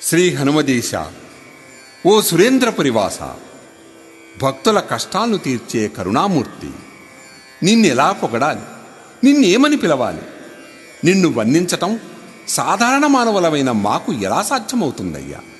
శ్రీ హనుమదేశ, ఓ సురేంద్రపురివాస, భక్తుల కష్టాలను తీర్చే కరుణామూర్తి, నిన్నెలా పొగడాలి, నిన్నేమని పిలవాలి? నిన్ను వర్ణించటం సాధారణ మానవులమైన మాకు ఎలా సాధ్యమవుతుందయ్యా?